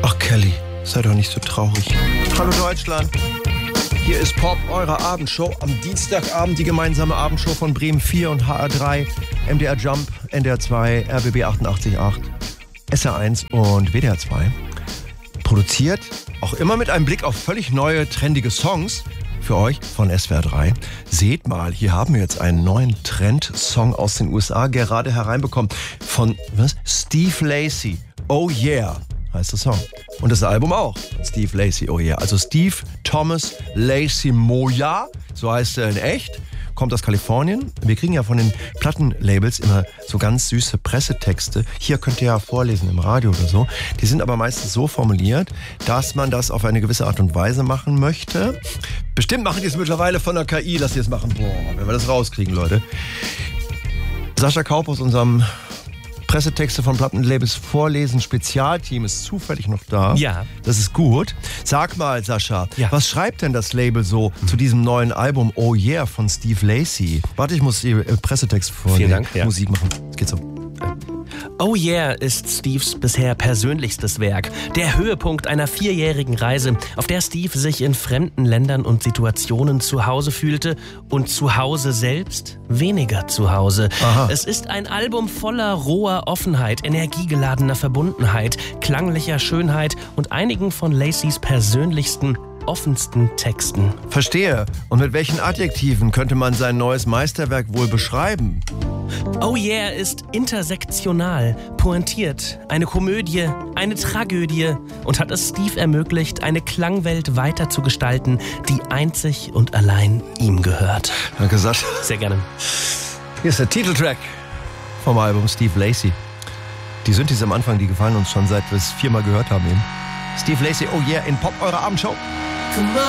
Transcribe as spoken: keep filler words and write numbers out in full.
Ach Kelly, sei doch nicht so traurig. Hallo Deutschland, hier ist Pop, eure Abendshow. Am Dienstagabend die gemeinsame Abendshow von Bremen vier und H R drei, M D R Jump, N D R zwei, R B B achtundachtzig Komma acht, S R eins und W D R zwei. Produziert auch immer mit einem Blick auf völlig neue, trendige Songs für euch von S W R drei. Seht mal, hier haben wir jetzt einen neuen Trendsong aus den U S A gerade hereinbekommen von was? Steve Lacy. Oh yeah, heißt der Song. Und das Album auch. Steve Lacy, oh yeah. Also Steve Thomas Lacy Moya, so heißt er in echt. Kommt aus Kalifornien. Wir kriegen ja von den Plattenlabels immer so ganz süße Pressetexte. Hier könnt ihr ja vorlesen im Radio oder so. Die sind aber meistens so formuliert, dass man das auf eine gewisse Art und Weise machen möchte. Bestimmt machen die es mittlerweile von der K I, dass die es machen. Boah, wenn wir das rauskriegen, Leute. Sascha Kaup aus unserem Pressetexte von Plattenlabels vorlesen Spezialteam ist zufällig noch da. Ja. Das ist gut. Sag mal, Sascha, ja. was schreibt denn das Label so mhm. zu diesem neuen Album Oh Yeah von Steve Lacy? Warte, ich muss die äh, Pressetext vorlesen. Vielen Dank, ja. Musik machen. Es geht so. Oh Yeah ist Steves bisher persönlichstes Werk. Der Höhepunkt einer vierjährigen Reise, auf der Steve sich in fremden Ländern und Situationen zu Hause fühlte und zu Hause selbst weniger zu Hause. Aha. Es ist ein Album voller roher Offenheit, energiegeladener Verbundenheit, klanglicher Schönheit und einigen von Lacys persönlichsten, offensten Texten. Verstehe. Und mit welchen Adjektiven könnte man sein neues Meisterwerk wohl beschreiben? Oh Yeah ist intersektional, pointiert, eine Komödie, eine Tragödie und hat es Steve ermöglicht, eine Klangwelt weiter zu gestalten, die einzig und allein ihm gehört. Danke, Sascha. Sehr gerne. Hier ist der Titeltrack vom Album Steve Lacy. Die Synthes am Anfang, die gefallen uns schon, seit wir es viermal gehört haben eben. Steve Lacy, Oh Yeah, in Pop, eure Abendshow.